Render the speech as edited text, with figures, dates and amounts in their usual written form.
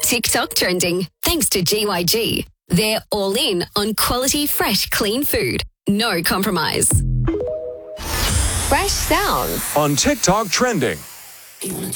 TikTok trending thanks to GYG. They're all in on quality, fresh, clean food. No compromise. Fresh sounds On TikTok trending.